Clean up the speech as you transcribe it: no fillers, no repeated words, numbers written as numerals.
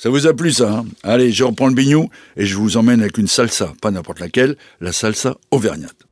Ça vous a plu ça, hein? Allez, je reprends le bignou et je vous emmène avec une salsa, pas n'importe laquelle, la salsa auvergnate.